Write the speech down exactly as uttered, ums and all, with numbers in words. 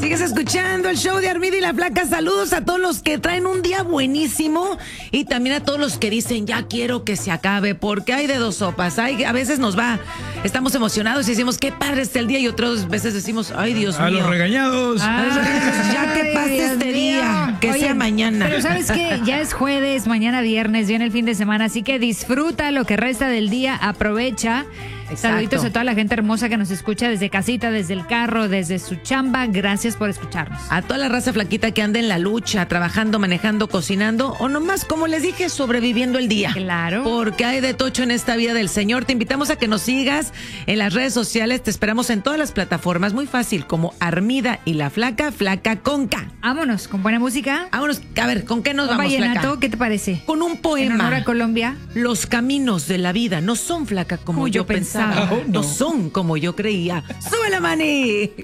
Sigues escuchando el show de Armida y la Flaca. Saludos a todos los que traen un día buenísimo y también a todos los que dicen ya quiero que se acabe, porque hay de dos sopas. Hay, a veces nos va, estamos emocionados y decimos qué padre está el día, y otras veces decimos ay Dios a mío. A los regañados. Ay, ya que pase Dios este mío. día, que Oye, sea mañana. Pero ¿sabes qué? Ya es jueves, mañana viernes, viene el fin de semana, así que disfruta lo que resta del día, aprovecha. Exacto. Saluditos a toda la gente hermosa que nos escucha desde casita, desde el carro, desde su chamba. Gracias por escucharnos. A toda la raza flaquita que anda en la lucha, trabajando, manejando, cocinando, o nomás, como les dije, sobreviviendo el día. Claro. Porque hay de tocho en esta vida del Señor. Te invitamos a que nos sigas en las redes sociales. Te esperamos en todas las plataformas. Muy fácil, como Armida y la Flaca, Flaca con K. Vámonos, con buena música. Vámonos, a ver, ¿con qué nos Un vamos, vallenato, Flaca? ¿qué te parece? Con un En poema. honor a Colombia. Los caminos de la vida no son, Flaca, como, Como yo yo pensaba. pensaba. Oh, no. No son como yo creía. ¡Sube la maní!